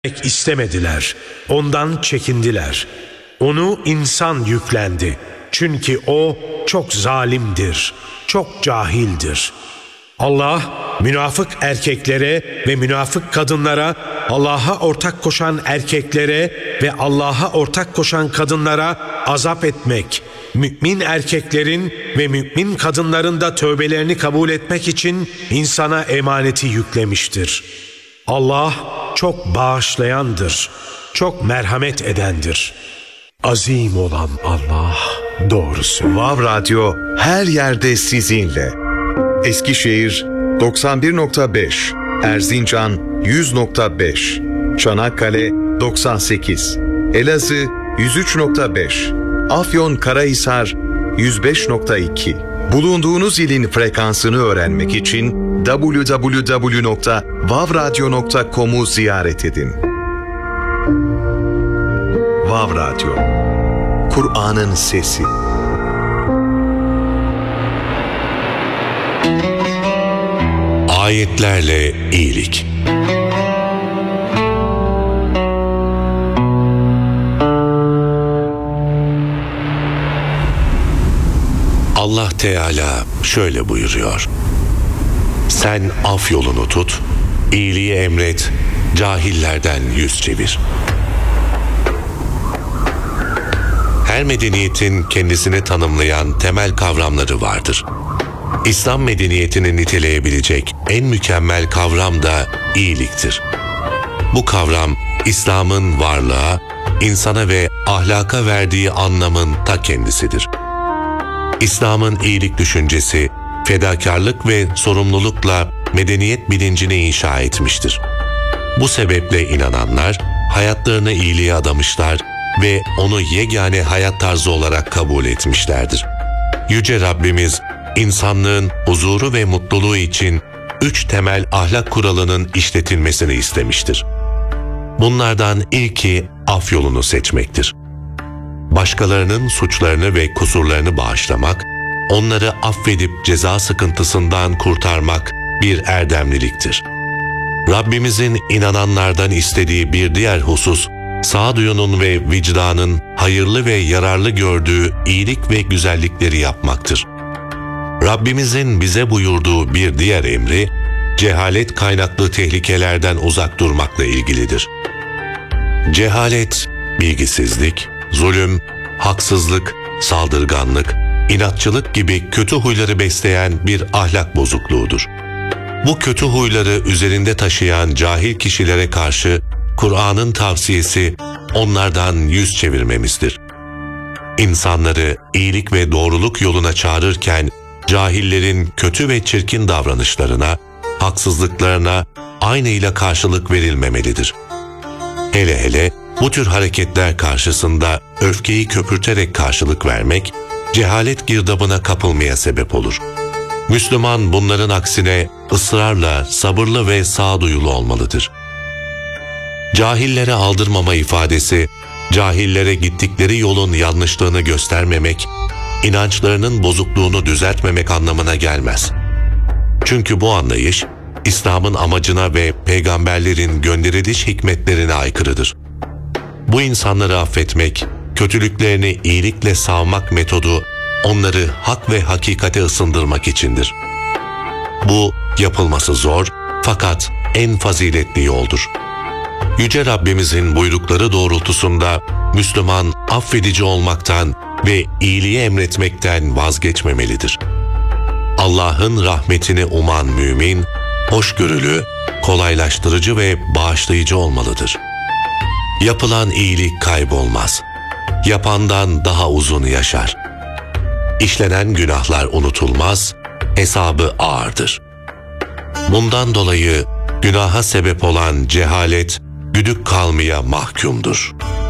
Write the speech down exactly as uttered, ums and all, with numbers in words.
istemediler. Ondan çekindiler. Onu insan yüklendi. Çünkü o çok zalimdir, çok cahildir. Allah münafık erkeklere ve münafık kadınlara, Allah'a ortak koşan erkeklere ve Allah'a ortak koşan kadınlara azap etmek, mümin erkeklerin ve mümin kadınların da tövbelerini kabul etmek için insana emaneti yüklemiştir. Allah çok bağışlayandır, çok merhamet edendir. Azim olan Allah doğrusu. Vav Radyo her yerde sizinle. Eskişehir doksan bir nokta beş, Erzincan yüz nokta beş, Çanakkale doksan sekiz, Elazığ yüz üç nokta beş, Afyonkarahisar yüz beş nokta iki. Bulunduğunuz ilin frekansını öğrenmek için double-u double-u double-u nokta vav radyo nokta com'u ziyaret edin. Vav Radyo, Kur'an'ın sesi. Ayetlerle iyilik. Allah Teala şöyle buyuruyor: Sen af yolunu tut, iyiliği emret, cahillerden yüz çevir. Her medeniyetin kendisini tanımlayan temel kavramları vardır. İslam medeniyetini niteleyebilecek en mükemmel kavram da iyiliktir. Bu kavram, İslam'ın varlığa, insana ve ahlaka verdiği anlamın ta kendisidir. İslam'ın iyilik düşüncesi, fedakarlık ve sorumlulukla medeniyet bilincini inşa etmiştir. Bu sebeple inananlar, hayatlarını iyiliğe adamışlar ve onu yegane hayat tarzı olarak kabul etmişlerdir. Yüce Rabbimiz, insanlığın huzuru ve mutluluğu için üç temel ahlak kuralının işletilmesini istemiştir. Bunlardan ilki af yolunu seçmektir. Başkalarının suçlarını ve kusurlarını bağışlamak, onları affedip ceza sıkıntısından kurtarmak bir erdemliliktir. Rabbimizin inananlardan istediği bir diğer husus, sağduyunun ve vicdanın hayırlı ve yararlı gördüğü iyilik ve güzellikleri yapmaktır. Rabbimizin bize buyurduğu bir diğer emri, cehalet kaynaklı tehlikelerden uzak durmakla ilgilidir. Cehalet, bilgisizlik, zulüm, haksızlık, saldırganlık, inatçılık gibi kötü huyları besleyen bir ahlak bozukluğudur. Bu kötü huyları üzerinde taşıyan cahil kişilere karşı Kur'an'ın tavsiyesi onlardan yüz çevirmemizdir. İnsanları iyilik ve doğruluk yoluna çağırırken cahillerin kötü ve çirkin davranışlarına, haksızlıklarına aynıyla karşılık verilmemelidir. Hele hele bu tür hareketler karşısında öfkeyi köpürterek karşılık vermek, cehalet girdabına kapılmaya sebep olur. Müslüman bunların aksine ısrarla, sabırlı ve sağduyulu olmalıdır. Cahillere aldırmama ifadesi, cahillere gittikleri yolun yanlışlığını göstermemek, inançlarının bozukluğunu düzeltmemek anlamına gelmez. Çünkü bu anlayış, İslam'ın amacına ve peygamberlerin gönderiliş hikmetlerine aykırıdır. Bu insanları affetmek, kötülüklerini iyilikle savmak metodu, onları hak ve hakikate ısındırmak içindir. Bu, yapılması zor fakat en faziletli yoldur. Yüce Rabbimizin buyrukları doğrultusunda Müslüman affedici olmaktan ve iyiliği emretmekten vazgeçmemelidir. Allah'ın rahmetini uman mümin, hoşgörülü, kolaylaştırıcı ve bağışlayıcı olmalıdır. Yapılan iyilik kaybolmaz. Yapandan daha uzun yaşar. İşlenen günahlar unutulmaz, hesabı ağırdır. Bundan dolayı günaha sebep olan cehalet, güdük kalmaya mahkumdur.